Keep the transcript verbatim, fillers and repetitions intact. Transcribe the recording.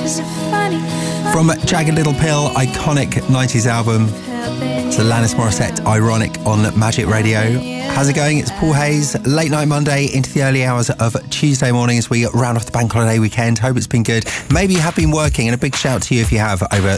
From Jagged Little Pill, iconic nineties album, to Alanis Morissette, Ironic on Magic Radio. How's it going? It's Paul Hayes, late night Monday into the early hours of Tuesday morning as we round off the bank holiday weekend. Hope it's been good. Maybe you have been working, and a big shout to you if you have over